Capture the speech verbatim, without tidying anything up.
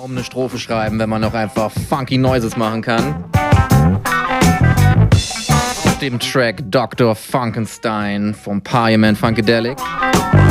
Warum eine Strophe schreiben, wenn man auch einfach funky Noises machen kann? Auf dem Track Doktor Funkenstein vom Parliament Funkadelic.